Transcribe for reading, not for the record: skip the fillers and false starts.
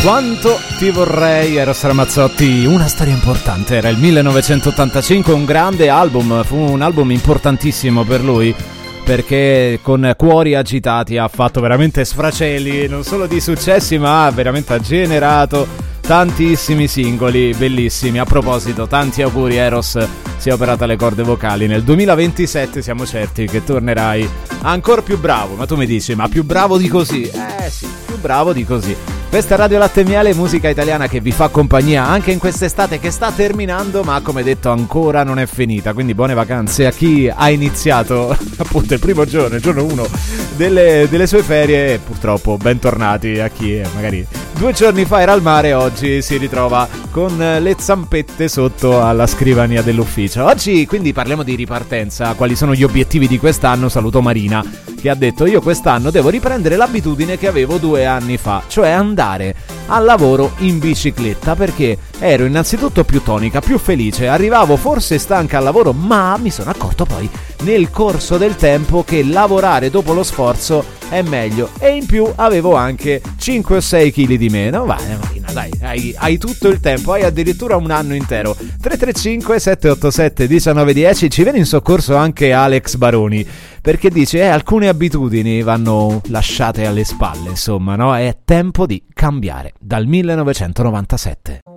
Quanto ti vorrei, Eros Ramazzotti, una storia importante, era il 1985, un grande album, fu un album importantissimo per lui, perché con Cuori agitati ha fatto veramente sfracelli, non solo di successi, ma veramente ha generato tantissimi singoli bellissimi. A proposito, tanti auguri Eros, si è operata le corde vocali, nel 2027 siamo certi che tornerai ancora più bravo. Ma tu mi dici, ma più bravo di così? Sì, più bravo di così. Questa è Radio Latte e Miele, musica italiana che vi fa compagnia anche in quest'estate che sta terminando, ma come detto ancora non è finita, quindi buone vacanze a chi ha iniziato appunto il primo giorno, il giorno 1 delle sue ferie, e purtroppo bentornati a chi magari 2 giorni fa era al mare e oggi si ritrova con le zampette sotto alla scrivania dell'ufficio. Oggi quindi parliamo di ripartenza, quali sono gli obiettivi di quest'anno. Saluto Marina che ha detto: io quest'anno devo riprendere l'abitudine che avevo 2 anni fa, cioè andare al lavoro in bicicletta, perché ero innanzitutto più tonica, più felice, arrivavo forse stanca al lavoro, ma mi sono accorto poi nel corso del tempo che lavorare dopo lo sforzo è meglio, e in più avevo anche 5 o 6 kg di meno. Vai Marina, dai, hai tutto il tempo, hai addirittura un anno intero. 335 787 1910, ci viene in soccorso anche Alex Baroni, perché dice alcune abitudini vanno lasciate alle spalle, insomma, no? È tempo di cambiare. Dal 1997.